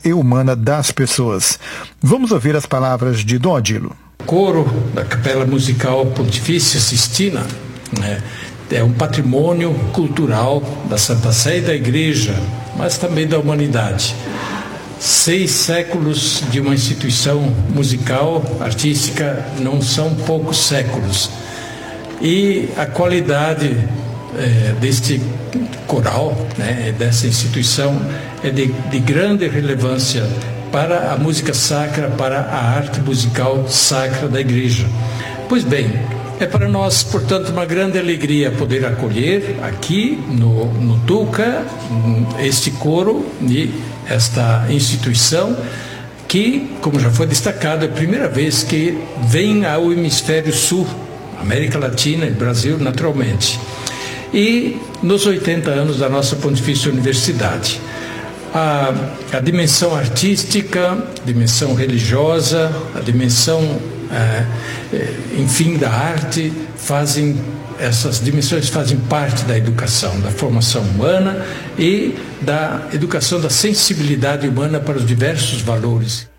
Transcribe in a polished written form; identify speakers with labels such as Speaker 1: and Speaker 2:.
Speaker 1: e humana das pessoas. Vamos ouvir as palavras de Dom Odilo.
Speaker 2: O coro da Capela Musical Pontifícia Sistina, né, é um patrimônio cultural da Santa Sé e da Igreja, mas também da humanidade. 6 séculos de uma instituição musical, artística, não são poucos séculos. E a qualidade deste coral, né, dessa instituição, é de grande relevância para a música sacra, para a arte musical sacra da Igreja. Pois bem, é para nós, portanto, uma grande alegria poder acolher aqui no Tuca este coro e esta instituição que, como já foi destacado, é a primeira vez que vem ao Hemisfério Sul, América Latina e Brasil, naturalmente. E nos 80 anos da nossa Pontifícia Universidade. A dimensão artística, a dimensão religiosa, a dimensão, enfim, da arte, essas dimensões fazem parte da educação, da formação humana e da educação da sensibilidade humana para os diversos valores.